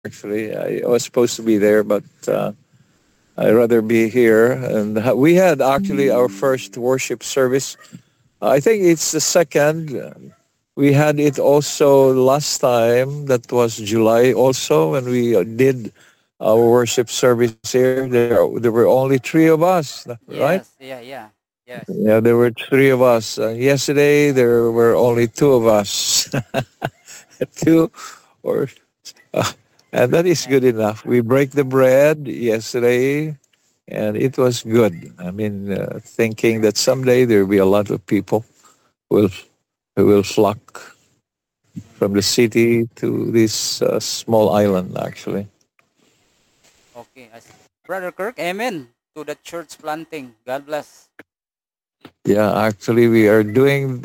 actually. I was supposed to be there, but I'd rather be here. And we had actually our first worship service. I think it's the second. We had it also last time. That was July also when we did our worship service here. There were only three of us, right? Yes, yeah, yeah. Yes. Yeah, there were three of us. Yesterday there were only two of us. Two or and that is good Amen. enough. We break the bread yesterday, and it was good. I mean, thinking that someday there will be a lot of people will who will flock from the Mm. city to this small island. Actually, Okay. Brother Kirk, amen to the church planting. God bless. yeah. Actually, we are doing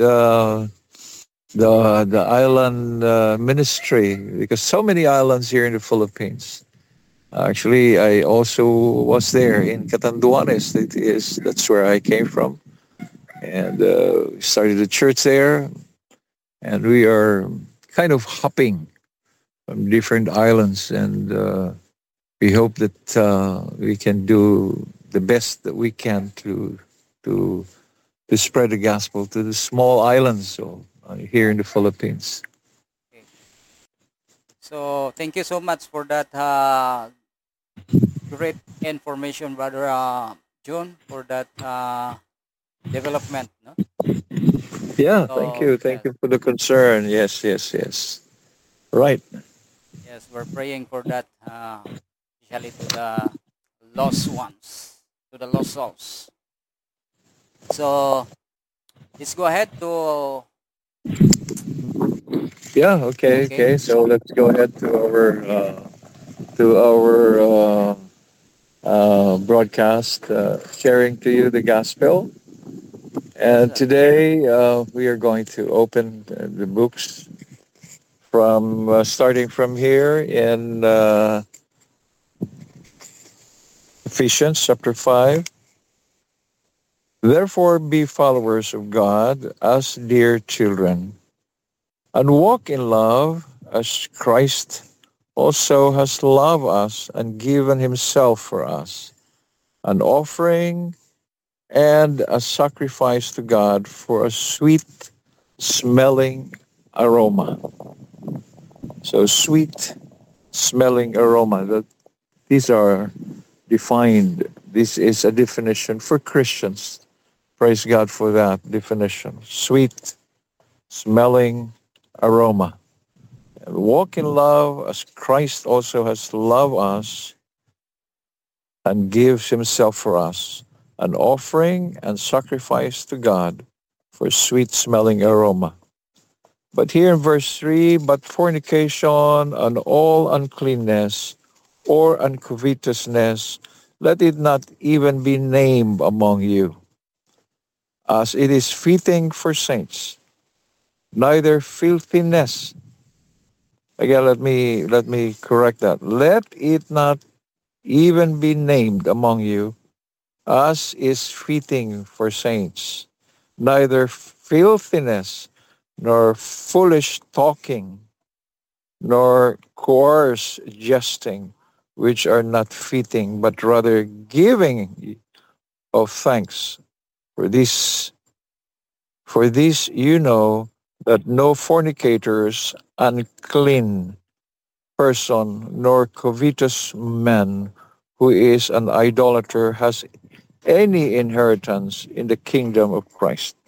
the island ministry because so many islands here in the Philippines. Actually, I also was there in Catanduanes. That's where I came from, and started a church there. And we are kind of hopping from different islands, and we hope that we can do the best that we can to to spread the gospel to the small islands so, here in the Philippines. Okay. So thank you so much for that great information, Brother John, for that development. No? Yeah, So thank yes, you for the concern. Yes, yes, yes. Right. yes, we're praying for that, especially to the lost ones, to the lost souls. So let's go ahead to Yeah. Okay. okay. Okay. So let's go ahead to our broadcast, sharing to you the gospel. Yes, And sir. today we are going to open the books from starting from here in Ephesians chapter 5. Therefore, be followers of God as dear children, and walk in love as Christ also has loved us and given himself for us, an offering and a sacrifice to God for a sweet smelling aroma. So, sweet smelling aroma. These are defined. This is a definition for Christians. Praise God for that definition. Sweet smelling aroma. Walk in love as Christ also has loved us and gives himself for us, an offering and sacrifice to God for sweet smelling aroma. But here in verse 3, but fornication and all uncleanness or uncovetousness, let it not even be named among you, as it is fitting for saints. Neither filthiness, again, let me correct that. Let it not even be named among you, as is fitting for saints. Neither filthiness, nor foolish talking, nor coarse jesting, which are not fitting, but rather giving of thanks. For this, for this you know that no fornicators, unclean person, nor covetous man who is an idolater has any inheritance in the kingdom of Christ,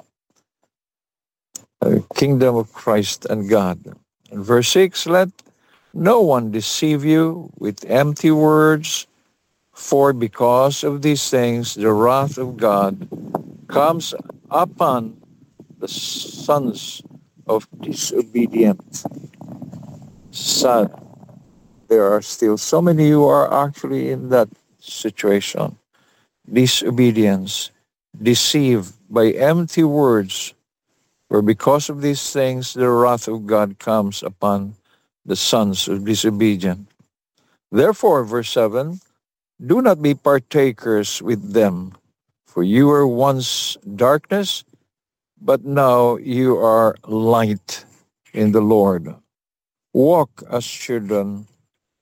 kingdom of Christ and God. And verse 6, let no one deceive you with empty words, for because of these things the wrath of God comes upon the sons of disobedient. Sad. There are still so many who are actually in that situation. Disobedience, deceived by empty words, for because of these things the wrath of God comes upon the sons of disobedient. Therefore, verse 7, do not be partakers with them, for you were once darkness, but now you are light in the Lord. Walk as children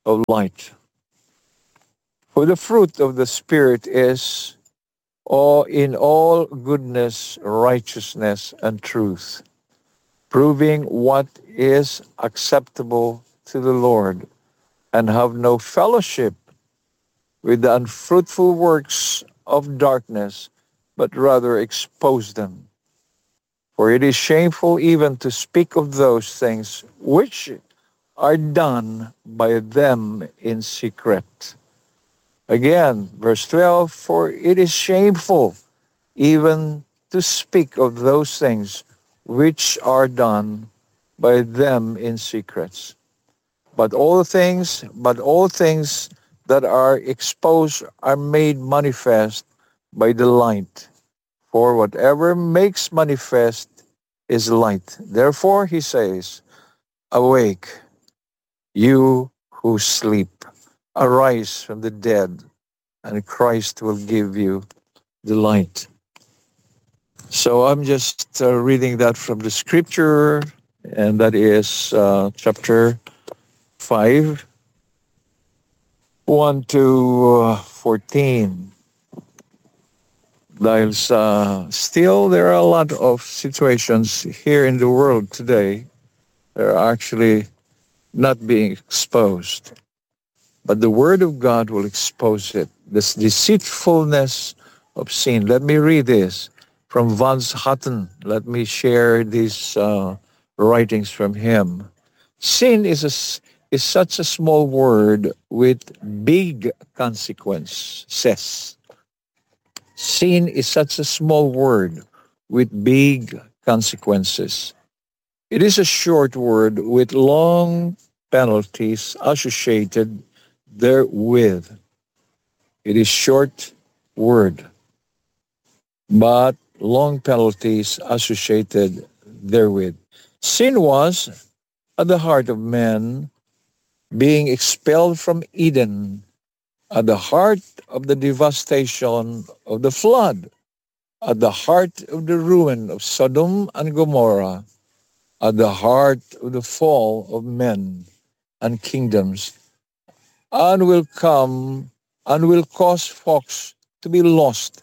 of light. For the fruit of the Spirit is in all goodness, righteousness, and truth, proving what is acceptable to the Lord, and have no fellowship with the unfruitful works of darkness, but rather expose them. For it is shameful even to speak of those things which are done by them in secret. Again, verse 12, for it is shameful even to speak of those things which are done by them in secrets. But all things that are exposed are made manifest by the light. For whatever makes manifest is light. Therefore, he says, awake, you who sleep, arise from the dead, and Christ will give you the light. So I'm just reading that from the scripture, and that is chapter 5, 1 to 14. Dahil still there are a lot of situations here in the world today that are actually not being exposed. But the Word of God will expose it. This deceitfulness of sin. Let me read this from Vance Hutton. Let me share these writings from him. Sin is such a small word with big consequences. Sin is such a small word with big consequences. It is a short word with long penalties associated therewith. It is short word, but long penalties associated therewith. Sin was at the heart of man, being expelled from Eden, at the heart of the devastation of the flood, at the heart of the ruin of Sodom and Gomorrah, at the heart of the fall of men and kingdoms, and will cause folks to be lost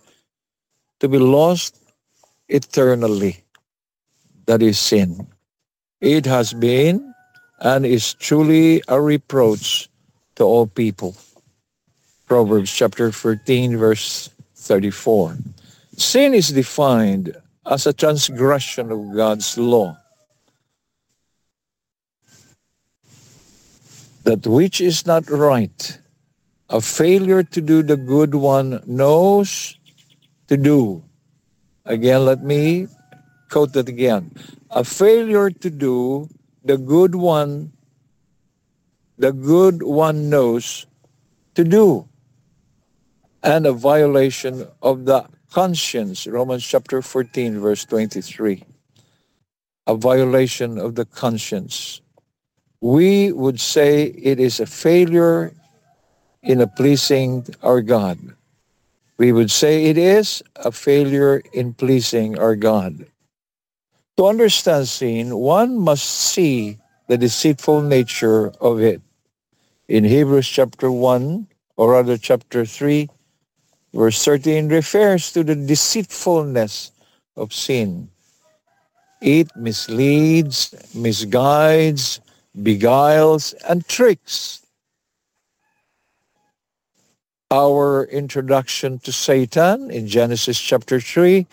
eternally. That is sin. It has been and is truly a reproach to all people. Proverbs chapter 13, verse 34. Sin is defined as a transgression of God's law. That which is not right, a failure to do the good one knows to do. Again, let me quote that again. A failure to do the good one knows to do. And a violation of the conscience, Romans chapter 14, verse 23. A violation of the conscience. We would say it is a failure in pleasing our God. We would say it is a failure in pleasing our God. To understand sin, one must see the deceitful nature of it. In Hebrews chapter 1, or rather chapter 3, verse 13 refers to the deceitfulness of sin. It misleads, misguides, beguiles, and tricks. Our introduction to Satan in Genesis chapter 3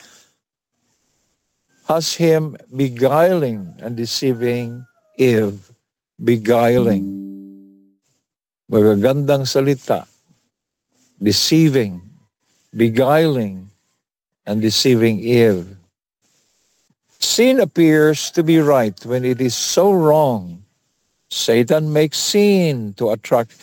has him beguiling and deceiving Eve. Beguiling. Magagandang salita. Deceiving, beguiling, and deceiving Eve. Sin appears to be right when it is so wrong. Satan makes sin so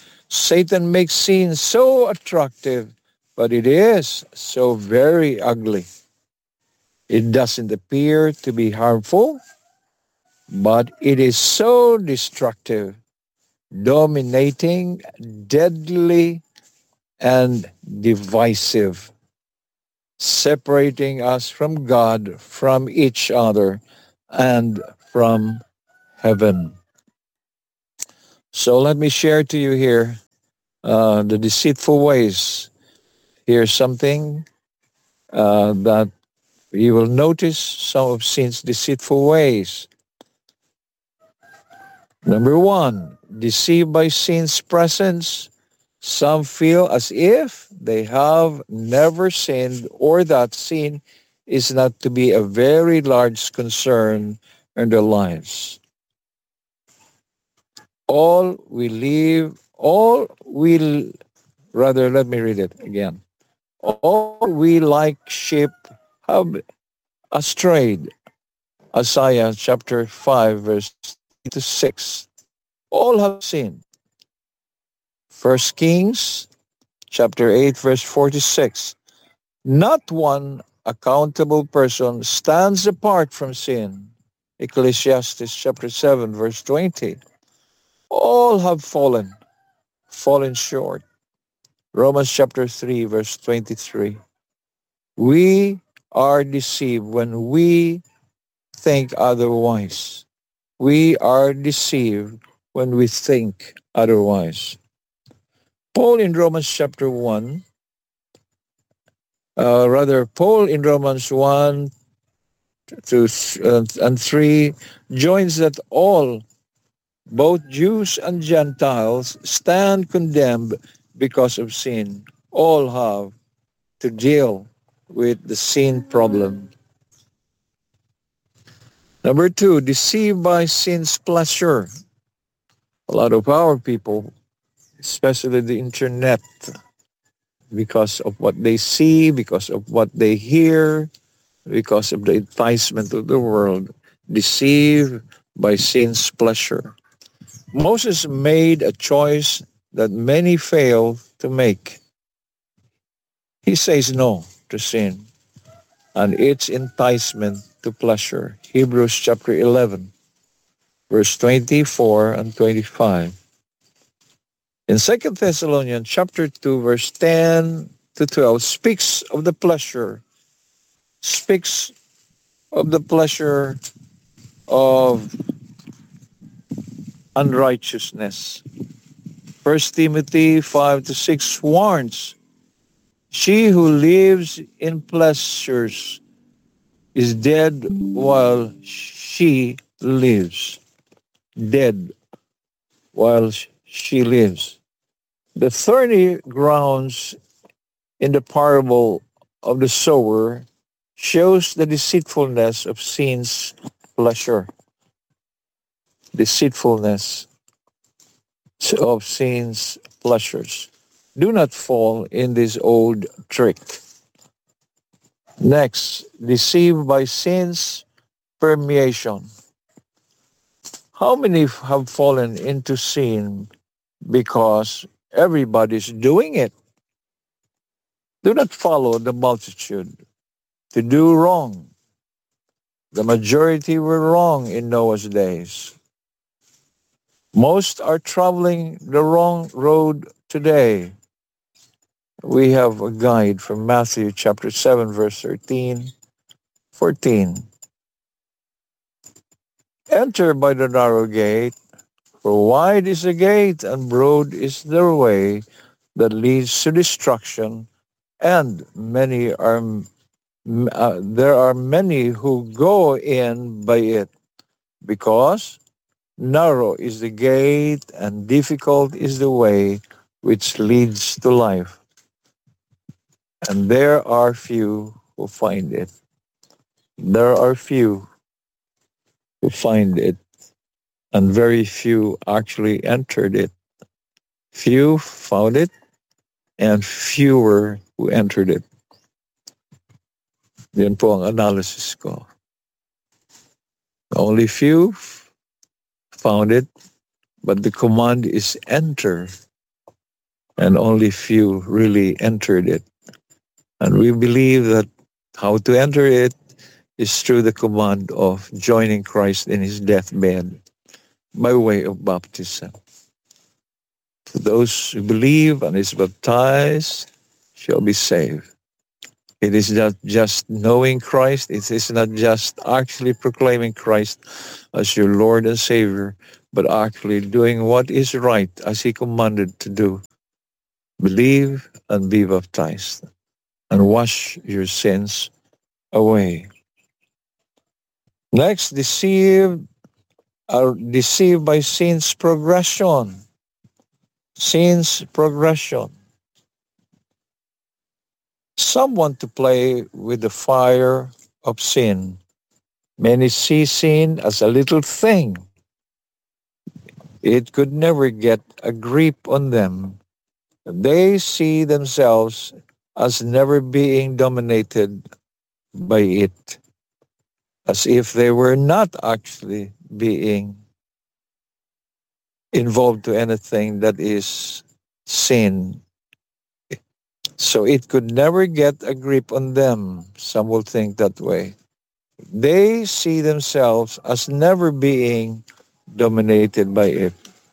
attractive, but it is so very ugly. It doesn't appear to be harmful, but it is so destructive, dominating, deadly, and divisive, separating us from God, from each other, and from heaven. So let me share to you here the deceitful ways. Here's something that you will notice some of sin's deceitful ways. Number one, deceived by sin's presence. Some feel as if they have never sinned or that sin is not to be a very large concern in their lives. Let me read it again. All we like sheep have strayed. Isaiah chapter 5, verse 3 to 6. All have sinned. First Kings chapter 8, verse 46. Not one accountable person stands apart from sin. Ecclesiastes chapter 7, verse 20. All have fallen short. Romans chapter 3, verse 23. We are deceived when we think otherwise. We are deceived when we think otherwise. Paul in Romans chapter 1, Paul in Romans 1 and 3 joins that all, both Jews and Gentiles, stand condemned because of sin. All have to deal with the sin problem. Number two, deceived by sin's pleasure. A lot of our people, especially the internet, because of what they see, because of what they hear, because of the enticement of the world, deceived by sin's pleasure. Moses made a choice that many fail to make. He says no to sin and its enticement to pleasure. Hebrews chapter 11, verse 24 and 25. In 2 Thessalonians chapter 2, verse 10 to 12, speaks of the pleasure of unrighteousness. 1 Timothy 5 to 6 warns, she who lives in pleasures is dead while she lives. Dead while she lives. The thorny grounds in the parable of the sower shows the deceitfulness of sin's pleasure. Deceitfulness of sin's pleasures. Do not fall in this old trick. Next, deceived by sin's permeation. How many have fallen into sin because everybody's doing it? Do not follow the multitude to do wrong. The majority were wrong in Noah's days. Most are traveling the wrong road today. We have a guide from Matthew chapter 7, verse 13, 14. Enter by the narrow gate, for wide is the gate and broad is the way that leads to destruction, and there are many who go in by it, because narrow is the gate and difficult is the way which leads to life, and there are few who find it. There are few who find it, and very few actually entered it. Few found it, and fewer who entered it. Yan po ang analysis ko. Only few found it, but the command is enter, and only few really entered it. And we believe that how to enter it is through the command of joining Christ in his deathbed by way of baptism. Those who believe and is baptized shall be saved. It is not just knowing Christ, it is not just actually proclaiming Christ as your Lord and Savior, but actually doing what is right as he commanded to do. Believe and be baptized and wash your sins away. Next, are deceived by sin's progression. Sin's progression. Some want to play with the fire of sin. Many see sin as a little thing. It could never get a grip on them. They see themselves as never being dominated by it, as if they were not actually being involved to anything that is sin. So it could never get a grip on them. Some will think that way. They see themselves as never being dominated by it.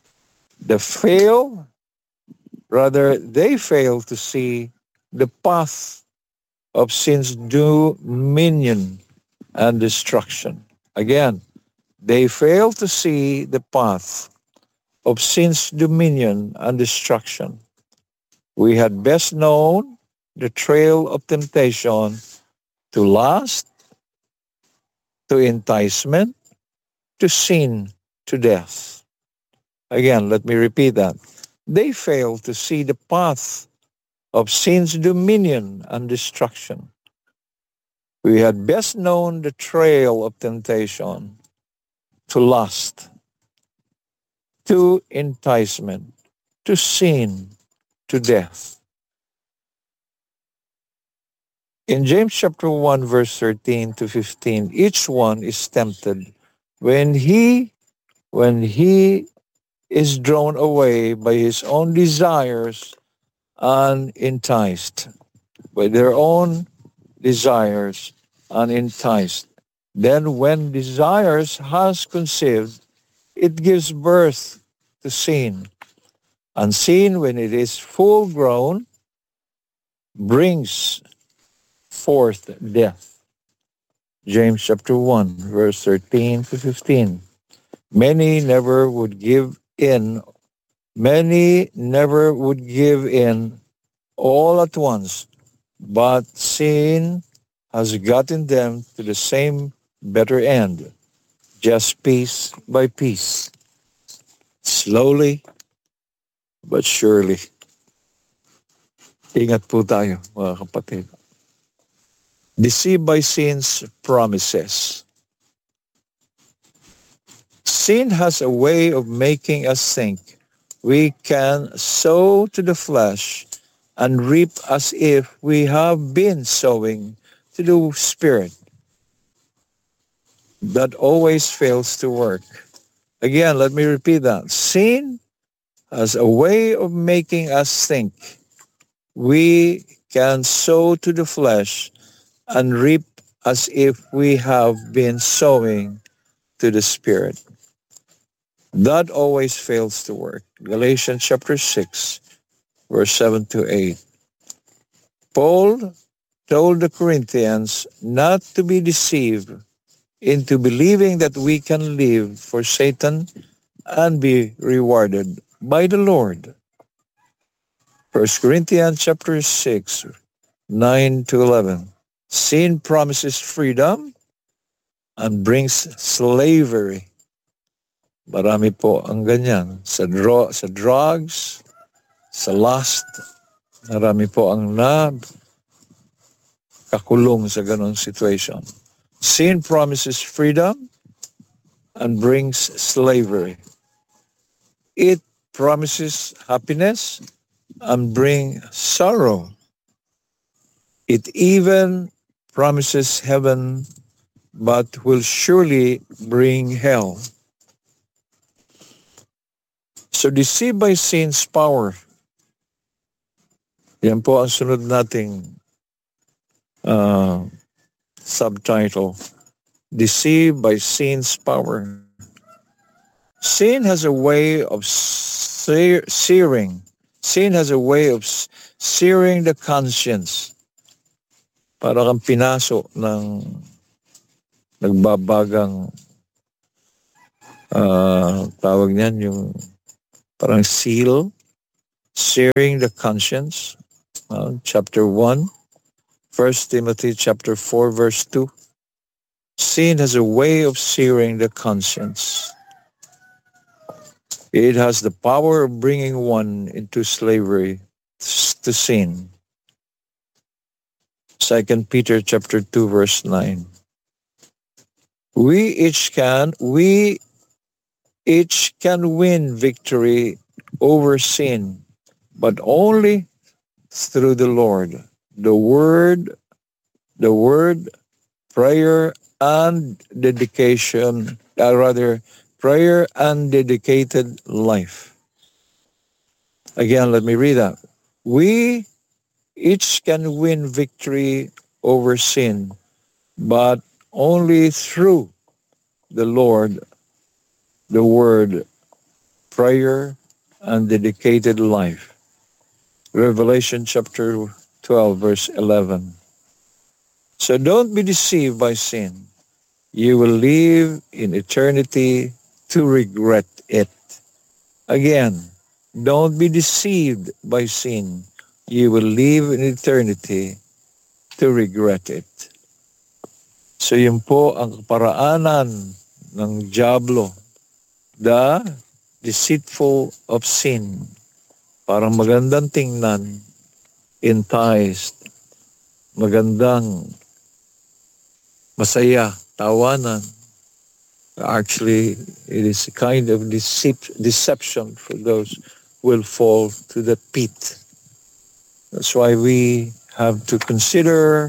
They fail to see the path of sin's dominion and destruction. Again, they fail to see the path of sin's dominion and destruction. We had best known the trail of temptation to lust, to enticement, to sin, to death. Again, let me repeat that. They fail to see the path of sin's dominion and destruction. We had best known the trail of temptation to lust, to enticement, to sin, to death. In James chapter 1, verse 13 to 15, each one is tempted when he is drawn away by his own desires and enticed by their own desires and enticed. Then when desires has conceived, it gives birth to sin. And sin, when it is full grown, brings forth death. James chapter 1, verse 13 to 15. Many never would give in all at once, but sin has gotten them to the same better end, just piece by piece, slowly but surely. Ingat po tayo, mga kapatid. Deceived by sin's promises. Sin has a way of making us think we can sow to the flesh and reap as if we have been sowing to the Spirit. That always fails to work. Again, let me repeat that. Sin has a way of making us think we can sow to the flesh and reap as if we have been sowing to the Spirit. That always fails to work. Galatians chapter 6, verse 7 to 8. Paul told the Corinthians not to be deceived into believing that we can live for Satan and be rewarded by the Lord. 1 Corinthians chapter 6, 9 to 11. Sin promises freedom and brings slavery. Marami po ang ganyan. Sa drugs, sa lust, marami po ang kakulong sa ganong situation. Sin promises freedom and brings slavery. It promises happiness and brings sorrow. It even promises heaven but will surely bring hell. So deceived by sin's power. Yan po ang sunod nating subtitle. Deceived by sin's power. Sin has a way of searing. Sin has a way of searing the conscience. Para kang pinaso ng nagbabagang tawag niyan yung parang seal, searing the conscience, chapter 1, 1 Timothy chapter 4, verse 2. Sin has a way of searing the conscience. It has the power of bringing one into slavery to sin. 2 Peter chapter 2, verse 9. We each can win victory over sin, but only through the Lord. The word, prayer, and dedication, prayer and dedicated life. Again, let me read that. We each can win victory over sin, but only through the Lord, the word, prayer, and dedicated life. Revelation chapter 12, verse 11. So don't be deceived by sin. You will live in eternity to regret it. Again, don't be deceived by sin. You will live in eternity to regret it. So yun po ang paraanan ng diablo, the deceitful of sin. Parang magandang tingnan, enticed, magandang, masaya, tawanan. Actually, it is a kind of deception for those who will fall to the pit. That's why we have to consider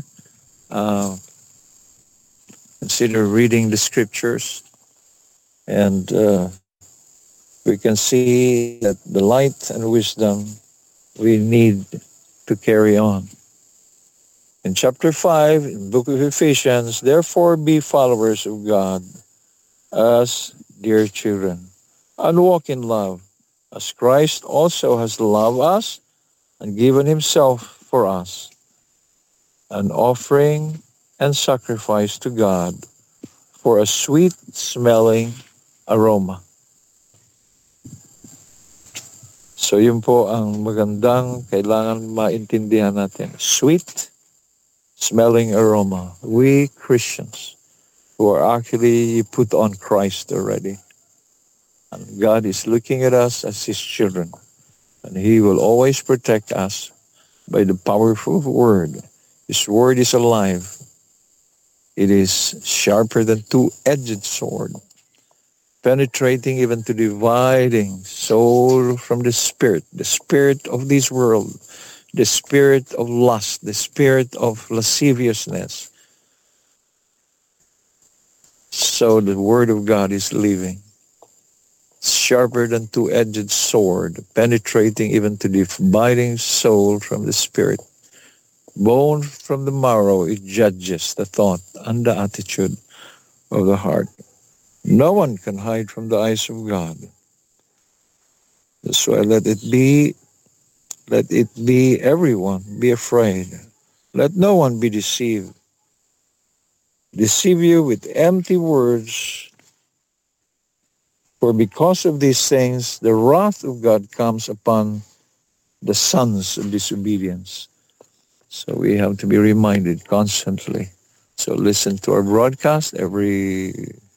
reading the scriptures, and we can see that the light and wisdom we need to carry on. In chapter 5, in the book of Ephesians, therefore be followers of God as dear children, and walk in love, as Christ also has loved us and given himself for us, an offering and sacrifice to God for a sweet-smelling aroma. So yun po ang magandang kailangan maintindihan natin. Sweet-smelling aroma. We Christians who are actually put on Christ already. And God is looking at us as his children. And he will always protect us by the powerful word. His word is alive. It is sharper than two-edged sword, penetrating even to dividing soul from the spirit of this world, the spirit of lust, the spirit of lasciviousness. So the word of God is living, sharper than two-edged sword, penetrating even to dividing soul from the spirit. Bone from the marrow, it judges the thought and the attitude of the heart. No one can hide from the eyes of God. That's why let it be everyone be afraid. Let no one be deceived. Deceive you with empty words. For because of these things, the wrath of God comes upon the sons of disobedience. So we have to be reminded constantly. So listen to our broadcast every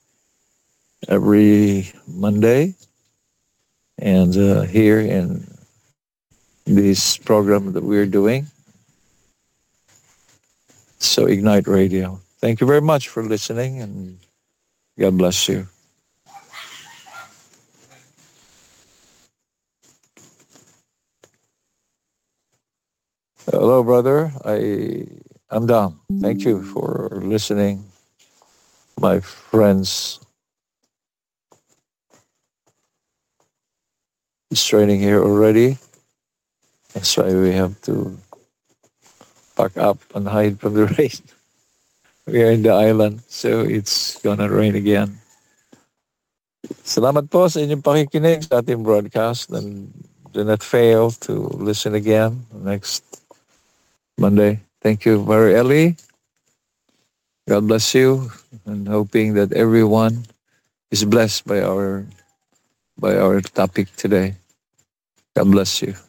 Monday, and here in this program that we're doing. So Ignite Radio. Thank you very much for listening, and God bless you. Hello, brother. I'm down. Thank you for listening, my friends. It's raining here already. That's why we have to pack up and hide from the rain. We are in the island, so it's gonna rain again. Salamat po sa inyong pakikinig sa ating broadcast, and do not fail to listen again next Monday. Thank you, Mary Ellie. God bless you, and hoping that everyone is blessed by our topic today. God bless you.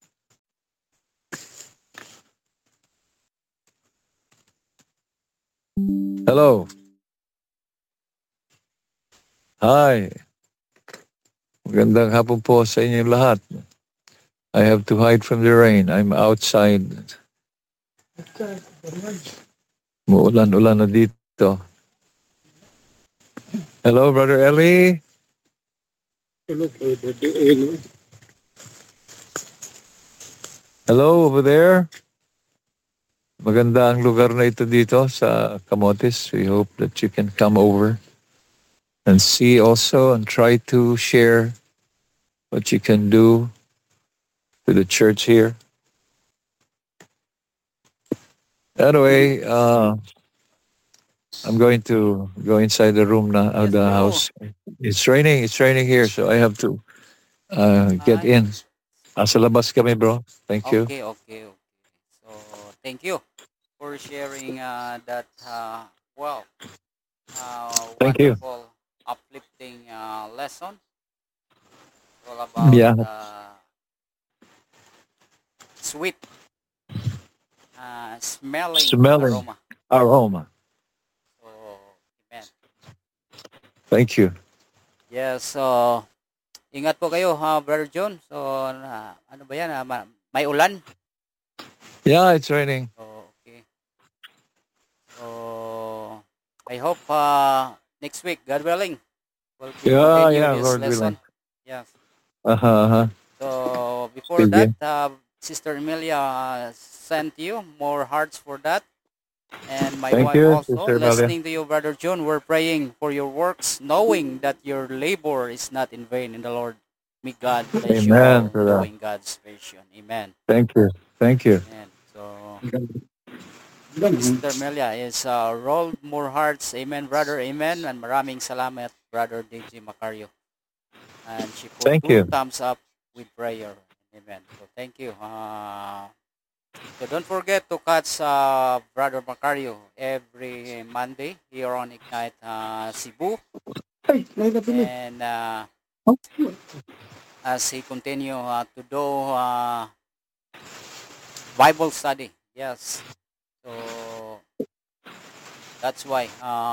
Hello. Hi. Magandang hapon po sa inyong lahat. I have to hide from the rain. I'm outside. Muulan-ulan na dito. Hello, Brother Ellie. Hello, over there. Maganda ang lugar na ito dito sa Camotes. We hope that you can come over and see also and try to share what you can do to the church here. Anyway, I'm going to go inside the room now, Yes, the bro. house. It's raining. It's raining here, so I have to get Ay, in. Sa labas kami, bro. Thank you. okay, okay, okay. So, thank you for sharing that, well, Thank you. wonderful, uplifting lesson. It's all about Yeah, sweet, smelling smelling aroma. aroma. So, amen. Thank you. Yes, so, ingat po kayo, Brother John. So, ano ba yan? May ulan? Yeah, it's raining. So, okay. So, I hope next week, God willing, we'll continue Yeah, this Lord willing. lesson. Yes. Uh-huh. So, before Sige. that, Sister Emilia sent you more hearts for that. And my Thank wife you, also, Sister Malia. listening to you, Brother John, we're praying for your works, knowing that your labor is not in vain in the Lord. May God bless you Amen all for that. doing God's vision. Amen. Thank you. Thank you. Amen. So, Sister Melia is rolled more hearts. Amen, brother. Amen. And maraming salamat, Brother DJ Macario. And she put Thank 2 you. thumbs up with prayer. Amen. So, thank you. So don't forget to catch Brother Macario every Monday here on Ignite Cebu. And as he continue to do Bible study. Yes. So that's why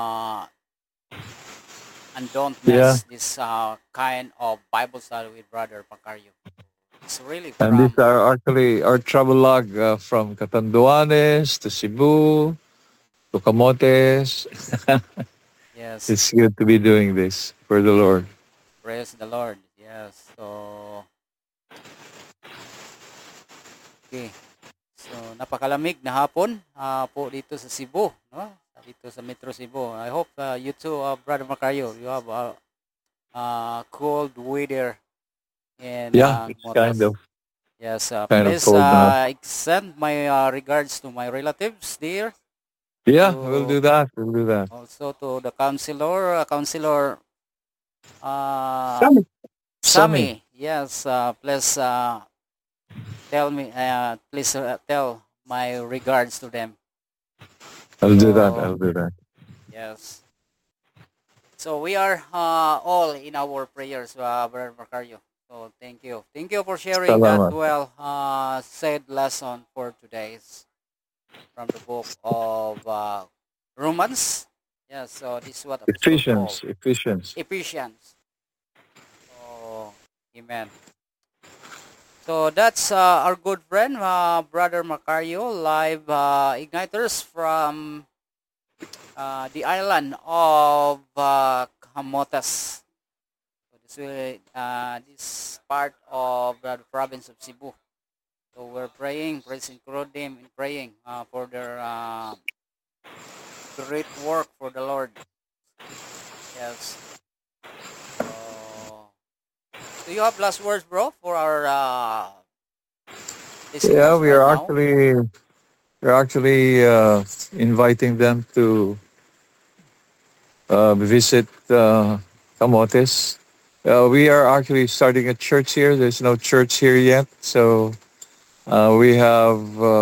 and don't Yeah. miss this kind of Bible study with Brother Macario. It's really And these from are actually our travel log from Catanduanes to Cebu to Camotes. yes. It's good to be doing this for the Lord. Praise the Lord. Yes. So okay. So napakalamig na hapon po dito sa Cebu, no? Dito sa Metro Cebu. I hope you too, Brother Macario, you have cold weather in Yeah, it's Motes. Yes, kind of please cold now. extend my regards to my relatives there. Yeah, we'll To do that. We'll do that. also to the counselor Sammy. Sammy. Yes, please tell me, please tell my regards to them. I'll do that. So I'll do that. yes, so we are all in our prayers, Brother Macario. So thank you for sharing that Salamat. well said lesson for today's from the book of Romans. Yes, so this is what Apostle Paul, Ephesians. Ephesians. Oh, amen. So that's our good friend, Brother Macario, live igniters from the island of Camotes. So this part of the province of Cebu. So we're praying, praising God them and praying for their great work for the Lord. Yes. So, do you have last words, bro, for our Yeah, listeners right now? we're actually inviting them to visit Camotes. We are actually starting a church here. There's no church here yet, so we have.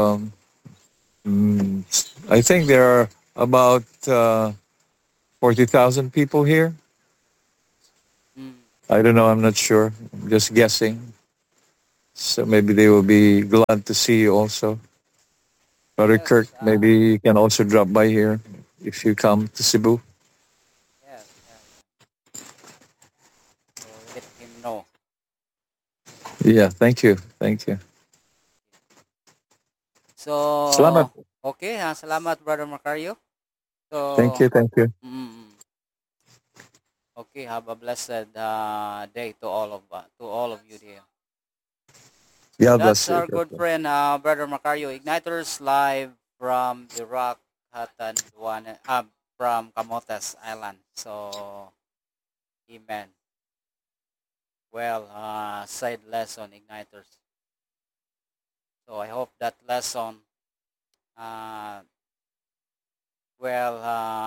Mm, I think there are about 40,000 people here. I don't know. I'm not sure. I'm just guessing. So maybe they will be glad to see you also. Brother Kirk, Yes, maybe you can also drop by here if you come to Cebu. yes, yeah, yeah. So let him know. Yeah, thank you. Thank you. Salamat. So, okay, salamat Brother Macario. Thank So, you. Thank you. okay, have a blessed day to all of you there. So God that's bless you. our good friend, Brother Macario Igniters, live from the Rock Hatanduan, from Camotes Island. So, amen. Well, side lesson, Igniters. So I hope that lesson, uh, well,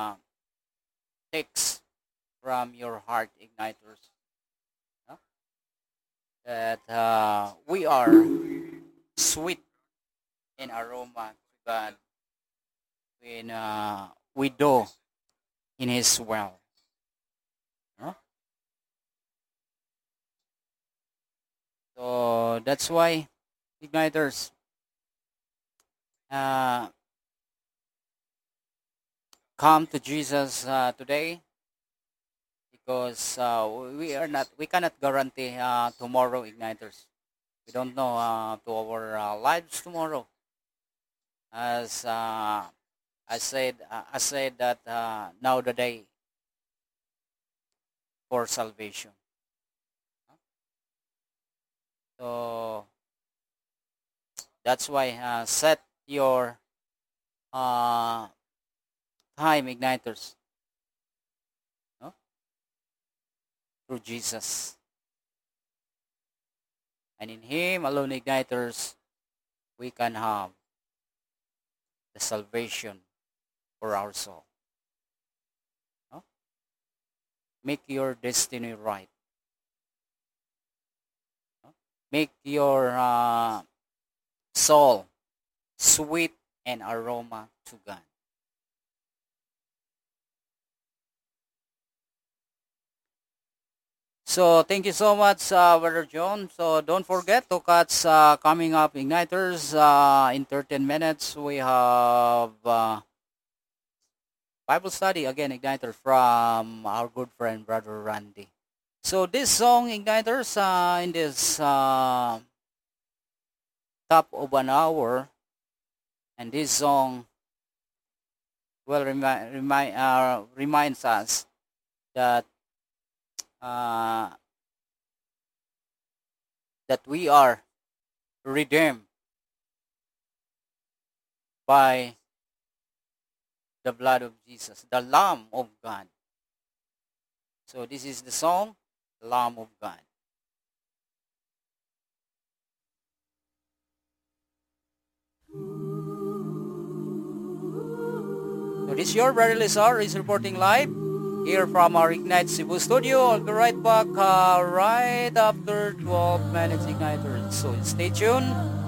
takes from your heart, Igniters, no? That we are sweet in aroma to God when we do in His well. No? So that's why, Igniters, uh, come to Jesus today, because we cannot guarantee tomorrow, Igniters. We don't know to our lives tomorrow. As I said that now the day for salvation. So that's why set your uh, time, Igniters, no? Through Jesus. And in Him alone, Igniters, we can have the salvation for our soul. No? Make your destiny right. No? Make your soul sweet and aroma to God. So thank you so much, Brother John. So don't forget to catch coming up Igniters in 13 minutes. We have Bible study again, Igniter, from our good friend Brother Randy. So this song, Igniters, in this top of an hour, and this song will reminds us that uh, that we are redeemed by the blood of Jesus, the Lamb of God. So this is the song, Lamb of God. So this is your Brother Lizar is reporting live here from our Ignite Cebu studio. I'll be right back right after 12 minutes Igniters. So stay tuned.